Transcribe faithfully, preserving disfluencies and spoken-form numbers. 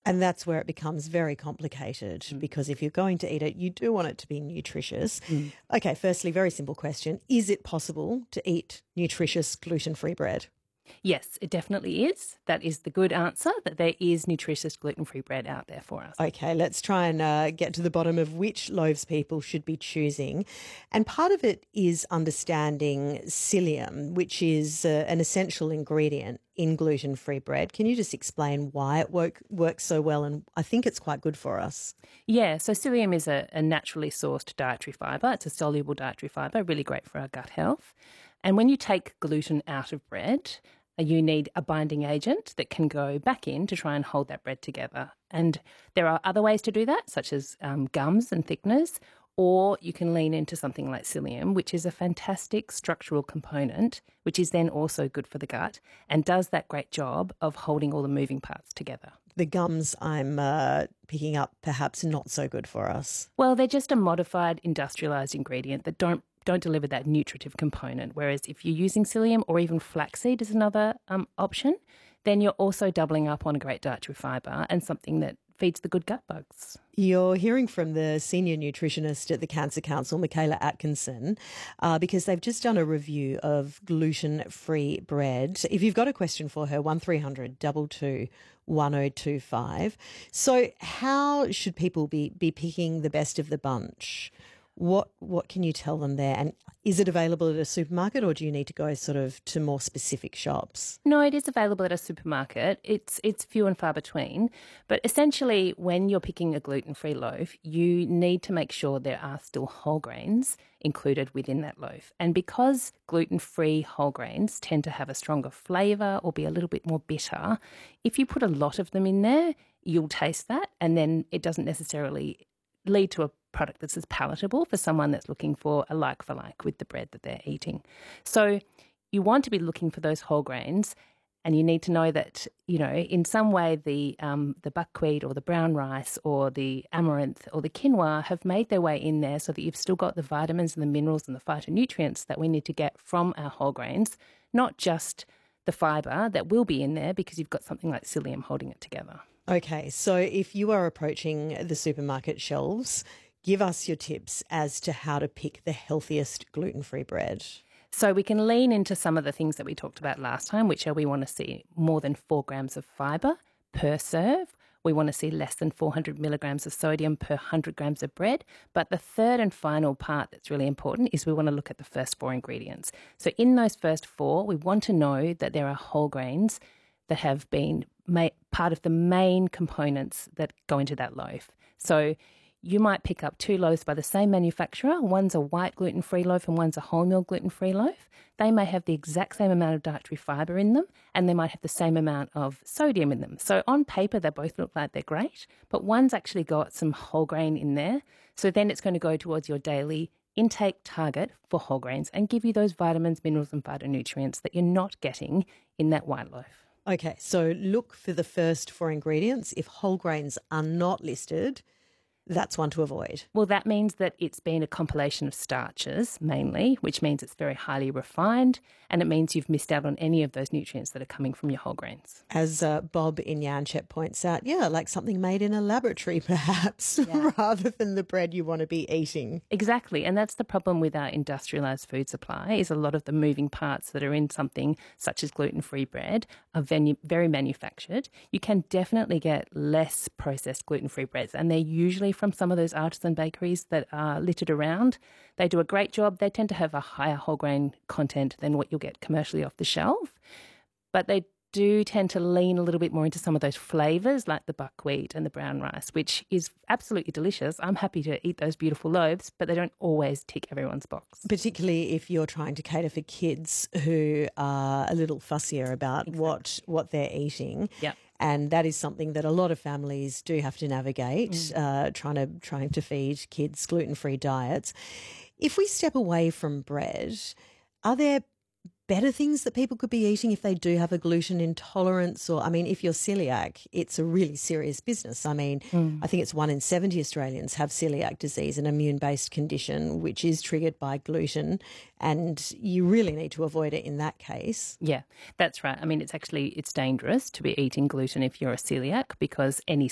And that's where it becomes very complicated mm. because if you're going to eat it, you do want it to be nutritious. Mm. Okay, firstly, very simple question. Is it possible to eat nutritious gluten-free bread? Yes, it definitely is. That is the good answer, that there is nutritious gluten-free bread out there for us. Okay, let's try and uh, get to the bottom of which loaves people should be choosing. And part of it is understanding psyllium, which is uh, an essential ingredient in gluten-free bread. Can you just explain why it work, works so well? And I think it's quite good for us. Yeah, so psyllium is a, a naturally sourced dietary fibre. It's a soluble dietary fibre, really great for our gut health. And when you take gluten out of bread, you need a binding agent that can go back in to try and hold that bread together. And there are other ways to do that, such as um, gums and thickeners, or you can lean into something like psyllium, which is a fantastic structural component, which is then also good for the gut and does that great job of holding all the moving parts together. The gums I'm uh, picking up perhaps not so good for us. Well, they're just a modified industrialised ingredient that don't don't deliver that nutritive component. Whereas if you're using psyllium or even flaxseed as another um, option, then you're also doubling up on a great dietary fibre and something that feeds the good gut bugs. You're hearing from the senior nutritionist at the Cancer Council, Michaela Atkinson, uh, because they've just done a review of gluten-free bread. If you've got a question for her, one three hundred two two one oh two five. So how should people be, be picking the best of the bunch? What what can you tell them there? And is it available at a supermarket or do you need to go sort of to more specific shops? No, it is available at a supermarket. It's it's few and far between. But essentially, when you're picking a gluten-free loaf, you need to make sure there are still whole grains included within that loaf. And because gluten-free whole grains tend to have a stronger flavour or be a little bit more bitter, if you put a lot of them in there, you'll taste that, and then it doesn't necessarily lead to a product that's as palatable for someone that's looking for a like for like with the bread that they're eating. So you want to be looking for those whole grains, and you need to know that, you know, in some way the um, the buckwheat or the brown rice or the amaranth or the quinoa have made their way in there so that you've still got the vitamins and the minerals and the phytonutrients that we need to get from our whole grains, not just the fibre that will be in there because you've got something like psyllium holding it together. Okay, so if you are approaching the supermarket shelves, give us your tips as to how to pick the healthiest gluten-free bread. So we can lean into some of the things that we talked about last time, which are we want to see more than four grams of fibre per serve. We want to see less than four hundred milligrams of sodium per one hundred grams of bread. But the third and final part that's really important is we want to look at the first four ingredients. So in those first four, we want to know that there are whole grains that have been ma- part of the main components that go into that loaf. So you might pick up two loaves by the same manufacturer. One's a white gluten-free loaf and one's a wholemeal gluten-free loaf. They may have the exact same amount of dietary fibre in them, and they might have the same amount of sodium in them. So on paper, they both look like they're great, but one's actually got some whole grain in there. So then it's going to go towards your daily intake target for whole grains and give you those vitamins, minerals and phytonutrients that you're not getting in that white loaf. Okay, so look for the first four ingredients. If whole grains are not listed, that's one to avoid. Well, that means that it's been a compilation of starches mainly, which means it's very highly refined, and it means you've missed out on any of those nutrients that are coming from your whole grains. As uh, Bob in Yanchep points out, yeah, like something made in a laboratory perhaps, yeah. rather than the bread you want to be eating. Exactly, and that's the problem with our industrialised food supply is a lot of the moving parts that are in something such as gluten-free bread are very manufactured. You can definitely get less processed gluten-free breads, and they're usually from some of those artisan bakeries that are littered around. They do a great job. They tend to have a higher whole grain content than what you'll get commercially off the shelf, but they do tend to lean a little bit more into some of those flavours like the buckwheat and the brown rice, which is absolutely delicious. I'm happy to eat those beautiful loaves, but they don't always tick everyone's box. Particularly if you're trying to cater for kids who are a little fussier about exactly. what, what they're eating. Yeah. And that is something that a lot of families do have to navigate, mm. uh, trying to trying to feed kids gluten-free diets. If we step away from bread, are there better things that people could be eating if they do have a gluten intolerance? Or, I mean, if you're celiac, it's a really serious business. I mean, mm. I think it's one in seventy Australians have celiac disease, an immune-based condition which is triggered by gluten, and you really need to avoid it in that case. Yeah, that's right. I mean, it's actually, it's dangerous to be eating gluten if you're a celiac because any